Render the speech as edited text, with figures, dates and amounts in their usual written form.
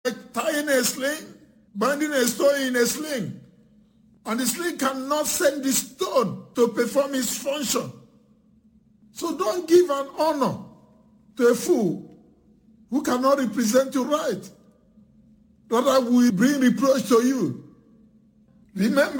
tying a sling, binding a stone in a sling. And the sling cannot send the stone to perform its function. So don't give an honor to a fool who cannot represent you right. Rather, will bring reproach to you. Remember,